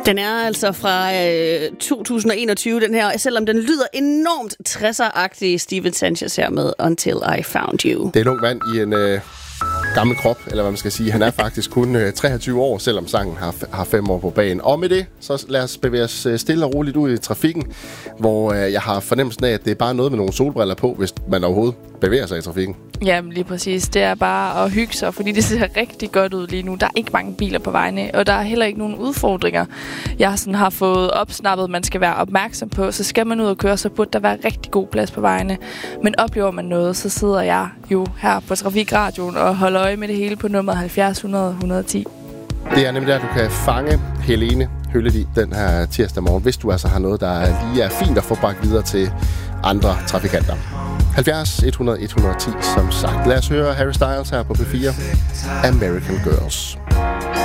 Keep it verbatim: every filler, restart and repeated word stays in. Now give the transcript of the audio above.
Den er altså fra øh, to tusind og enogtyve, den her, selvom den lyder enormt tresser-agtig. Steven Sanchez her med Until I Found You. Det er en ung mand i en øh, gammel krop, eller hvad man skal sige. Han er faktisk kun øh, treogtyve år, selvom sangen har, har fem år på banen. Og med det, så lad os bevæge os stille og roligt ud i trafikken, hvor øh, jeg har fornemmelsen af, at det er bare noget med nogle solbriller på, hvis man overhovedet bevæger sig i trafikken. Jamen lige præcis. Det er bare at hygge sig, fordi det ser rigtig godt ud lige nu. Der er ikke mange biler på vejene, og der er heller ikke nogen udfordringer. Jeg sådan har fået opsnappet, man skal være opmærksom på, så skal man ud og køre, så burde der være rigtig god plads på vejene. Men oplever man noget, så sidder jeg jo her på Trafikradioen og holder øje med det hele på nummer halvfjerds hundrede et hundrede og ti. Det er nemlig der, du kan fange Helene Hølledi den her tirsdag morgen, hvis du altså har noget, der lige er fint at få bragt videre til andre trafikanter. halvfjerds et hundrede et hundrede og ti, som sagt. Lad os høre Harry Styles her på P fire. American Girls.